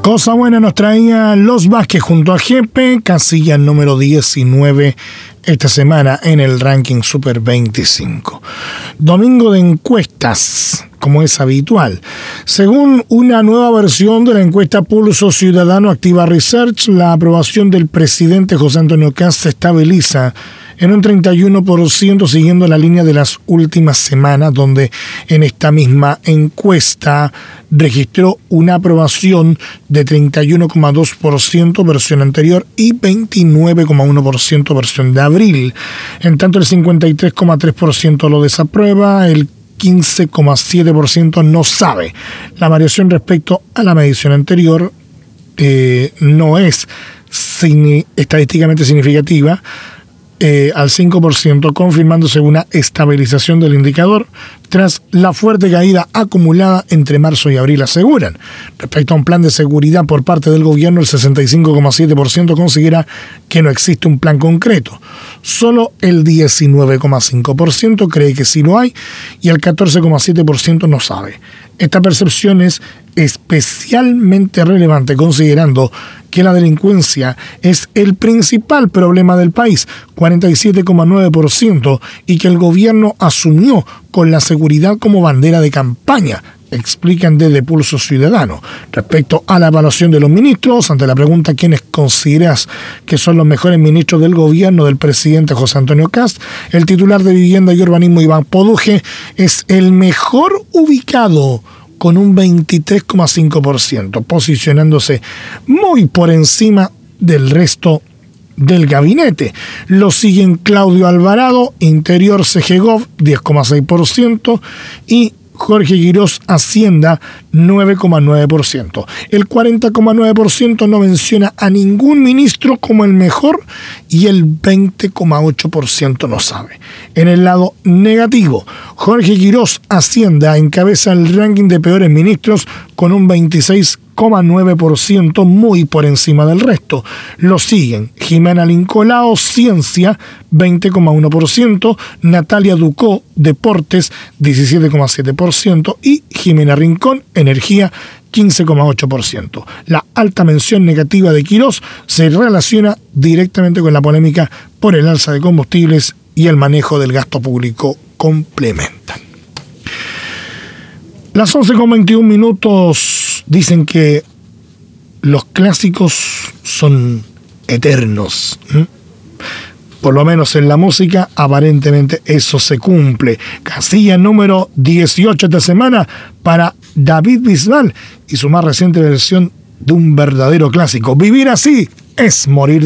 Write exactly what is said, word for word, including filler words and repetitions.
Cosa buena nos traía Los Vázquez junto a Jepe, casilla número diecinueve esta semana en el ranking Super veinticinco. Domingo de encuestas, como es habitual. Según una nueva versión de la encuesta Pulso Ciudadano Activa Research, la aprobación del presidente José Antonio Kast se estabiliza en un treinta y uno por ciento, siguiendo la línea de las últimas semanas, donde en esta misma encuesta registró una aprobación de treinta y uno coma dos por ciento versión anterior y veintinueve coma uno por ciento versión de abril. En tanto, el cincuenta y tres coma tres por ciento lo desaprueba, el quince coma siete por ciento no sabe. La variación respecto a la medición anterior eh, no es signi- estadísticamente significativa, Eh, al cinco por ciento, confirmándose una estabilización del indicador tras la fuerte caída acumulada entre marzo y abril, aseguran. Respecto a un plan de seguridad por parte del gobierno, el sesenta y cinco coma siete por ciento considera que no existe un plan concreto. Solo el diecinueve coma cinco por ciento cree que sí lo hay y el catorce coma siete por ciento no sabe. Esta percepción es especialmente relevante considerando que la delincuencia es el principal problema del país, cuarenta y siete coma nueve por ciento, y que el gobierno asumió con la seguridad como bandera de campaña, explican desde Pulso Ciudadano. Respecto a la evaluación de los ministros, ante la pregunta ¿quiénes consideras que son los mejores ministros del gobierno del presidente José Antonio Kast?, el titular de Vivienda y Urbanismo, Iván Poduje, es el mejor ubicado con un veintitrés coma cinco por ciento, posicionándose muy por encima del resto del gabinete. Lo siguen Claudio Alvarado, Interior C G Gov, diez coma seis por ciento, y Jorge Quirós, Hacienda, nueve coma nueve por ciento. El cuarenta coma nueve por ciento no menciona a ningún ministro como el mejor y el veinte coma ocho por ciento no sabe. En el lado negativo, Jorge Quirós, Hacienda, encabeza el ranking de peores ministros con un veintiséis coma nueve por ciento, muy por encima del resto. Lo siguen Jimena Lincolao, Ciencia, veinte coma uno por ciento, Natalia Ducó, Deportes, diecisiete coma siete por ciento, y Jimena Rincón, Energía, quince coma ocho por ciento. La alta mención negativa de Quirós se relaciona directamente con la polémica por el alza de combustibles y el manejo del gasto público, complementan. Las once con veintiún minutos dicen que los clásicos son eternos. ¿Mm? Por lo menos en la música, aparentemente eso se cumple. Casilla número dieciocho esta semana para David Bisbal y su más reciente versión de un verdadero clásico. Vivir así es morir.